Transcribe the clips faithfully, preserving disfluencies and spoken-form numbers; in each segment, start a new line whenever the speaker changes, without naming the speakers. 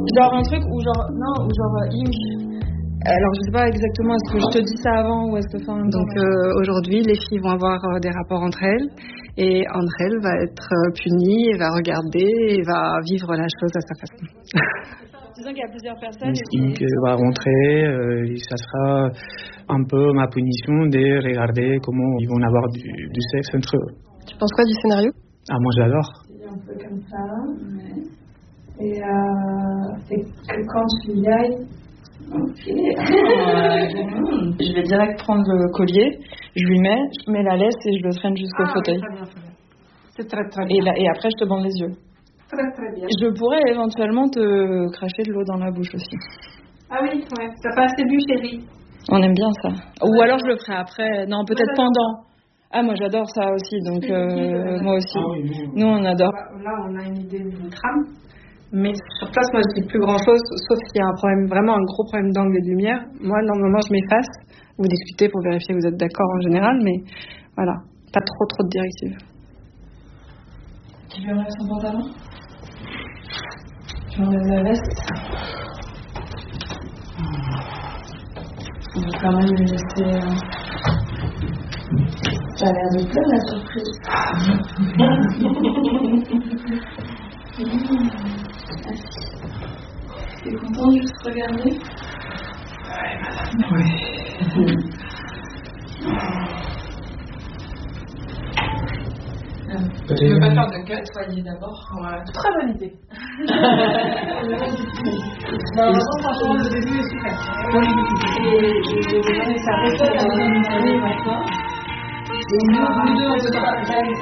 Genre un truc où genre, non, ou genre euh, Ink. Alors je sais pas exactement, est-ce que je te dis ça avant ou est-ce que fin.
Donc euh, aujourd'hui, les filles vont avoir euh, des rapports entre elles et André va être euh, punie et va regarder et va vivre la chose à sa façon.
Disons qu'il y a plusieurs personnes.
Ink va rentrer, euh, et ça sera un peu ma punition de regarder comment ils vont avoir du, du sexe entre eux.
Tu penses quoi du scénario?
Ah, moi j'adore.
C'est un peu comme ça, ouais. Et euh, c'est que quand tu y ailles, ok.
Je vais direct prendre le collier, je lui mets, je mets la laisse et je le traîne jusqu'au
ah,
fauteuil.
Très bien, très bien. C'est très très bien.
Et, là, et après je te bande les yeux.
Très très bien.
Je pourrais éventuellement te cracher de l'eau dans la bouche aussi.
Ah oui, ouais. Ça passe, c'est bu, chérie.
On aime bien ça. Ou alors je le ferai après. Non, peut-être
ouais,
pendant. Ah, moi j'adore ça aussi, donc euh, moi aussi.
Ah, oui, oui.
Nous on adore.
Là, on a une idée d'une trame. Mais sur place, moi je dis plus grand chose, sauf s'il y a un problème, vraiment un gros problème d'angle et de lumière. Moi, normalement, je m'efface. Vous discutez pour vérifier que vous êtes d'accord en général, mais voilà, pas trop trop de directives.
Tu lui enlèves son pantalon? Tu enlèves la veste? On va quand même lui laisser. Euh... Ça a l'air de plaire la surprise. T'es content de juste regarder?
Ouais, madame. Oui.
Je ne veux pas faire de cut, soyez d'abord. Ouais. Très bonne idée. Non, non, franchement, le début est super. Et je vais donner sa réponse à une année maintenant. Et nous, nous deux, on peut pas.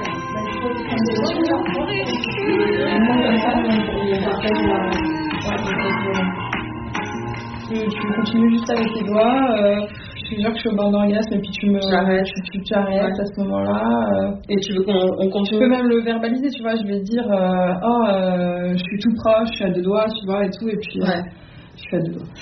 Tu, tu continues juste avec tes doigts. Euh, je suis sûre que je suis au bord d'orgasme et puis tu me
J'arrête.
tu, tu, tu arrêtes ouais. à ce moment-là. Euh,
et tu veux qu'on on continue?
Je peux même le verbaliser, tu vois. Je vais dire euh, oh euh, je suis tout proche, je suis à deux doigts, tu vois, et tout, et puis
ouais.
euh, je suis à deux doigts.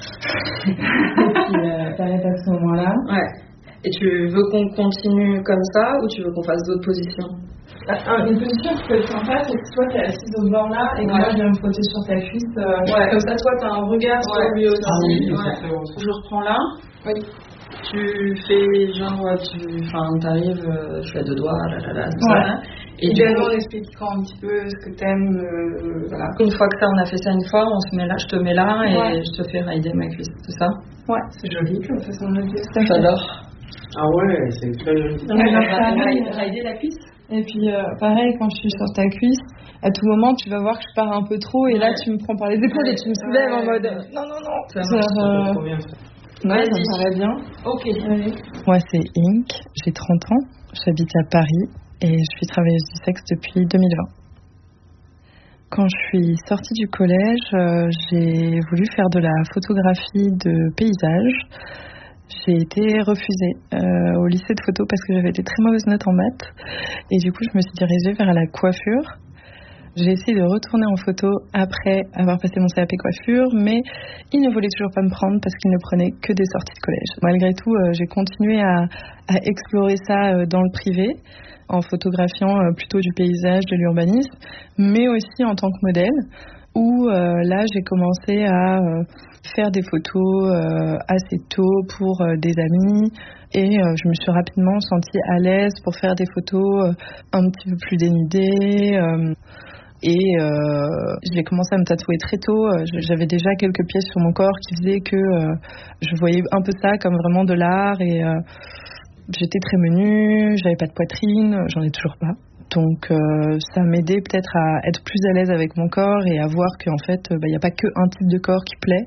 Et puis euh, t'arrêtes à ce moment-là.
Ouais. Et tu veux qu'on continue comme ça ou tu veux qu'on fasse d'autres positions?
Une position qui peut être sympa, c'est que toi t'es assise au bord là et que ouais. moi je viens me frotter sur ta cuisse. Euh,
ouais.
Comme ça, toi t'as un regard sur
ouais.
lui aussi.
Ah oui,
ouais. Je reprends là.
Oui.
Tu fais genre, tu, enfin, t'arrives, euh, je fais à deux doigts, là, là, là, tout
ouais.
ça.
Et idéalement, on explique un petit peu ce que t'aimes, euh, voilà.
Une fois que ça, on a fait ça une fois, on se met là, je te mets là et
ouais.
je te fais rider ma cuisse, tout ça.
Ouais, c'est joli comme façon de le dire.
J'adore.
Ah ouais, c'est très joli.
On va rider la cuisse. Et puis euh, pareil, quand je suis sur ta cuisse, à tout moment tu vas voir que je pars un peu trop et ouais. là tu me prends par les épaules ouais. et tu me soulèves ouais. en mode euh, non non non.
Ça marche, euh... trop bien.
Ouais, ça me paraît bien.
Ok.
Allez.
Moi c'est Ink, j'ai trente ans, j'habite à Paris et je suis travailleuse du sexe depuis deux mille vingt. Quand je suis sortie du collège, euh, j'ai voulu faire de la photographie de paysage. J'ai été refusée euh, au lycée de photo parce que j'avais des très mauvaises notes en maths. Et du coup, je me suis dirigée vers la coiffure. J'ai essayé de retourner en photo après avoir passé mon C A P coiffure, mais ils ne voulaient toujours pas me prendre parce qu'ils ne prenaient que des sorties de collège. Malgré tout, euh, j'ai continué à, à explorer ça euh, dans le privé, en photographiant euh, plutôt du paysage, de l'urbanisme, mais aussi en tant que modèle, où euh, là, j'ai commencé à... Euh, faire des photos euh, assez tôt pour euh, des amis et euh, je me suis rapidement sentie à l'aise pour faire des photos euh, un petit peu plus dénudées euh, et euh, j'ai commencé à me tatouer très tôt. J'avais déjà quelques pièces sur mon corps qui faisaient que euh, je voyais un peu ça comme vraiment de l'art et euh, j'étais très menue, j'avais pas de poitrine, j'en ai toujours pas. Donc euh, ça m'aidait peut-être à être plus à l'aise avec mon corps et à voir qu'en fait, il bah, n'y a pas qu'un type de corps qui plaît.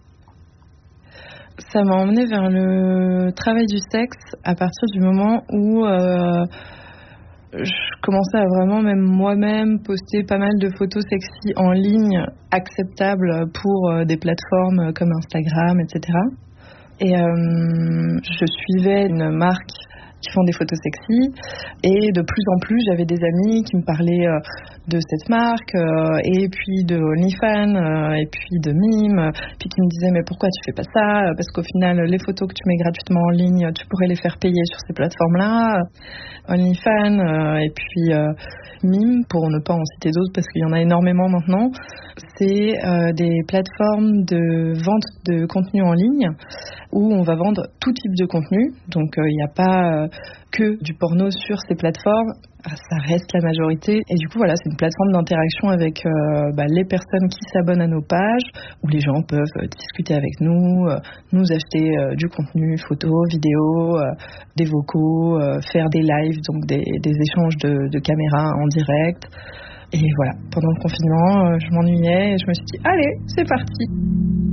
Ça m'a emmenée vers le travail du sexe à partir du moment où euh, je commençais à vraiment même moi-même poster pas mal de photos sexy en ligne acceptables pour euh, des plateformes comme Instagram, et cetera. Et euh, je suivais une marque qui font des photos sexy. Et de plus en plus, j'avais des amis qui me parlaient euh, de cette marque, euh, et puis de OnlyFans, euh, et puis de Mime, puis qui me disaient mais pourquoi tu fais pas ça? Parce qu'au final, les photos que tu mets gratuitement en ligne, tu pourrais les faire payer sur ces plateformes-là. OnlyFans, euh, et puis euh, Mime, pour ne pas en citer d'autres parce qu'il y en a énormément maintenant, c'est euh, des plateformes de vente de contenu en ligne où on va vendre tout type de contenu. Donc il euh, n'y a pas euh, que du porno sur ces plateformes, ça reste la majorité. Et du coup voilà, c'est une plateforme d'interaction avec euh, bah, les personnes qui s'abonnent à nos pages, où les gens peuvent euh, discuter avec nous, euh, nous acheter euh, du contenu, photos, vidéos, euh, des vocaux, euh, faire des lives, donc des, des échanges de, de caméras en direct. Et voilà, pendant le confinement, euh, je m'ennuyais et je me suis dit allez, c'est parti.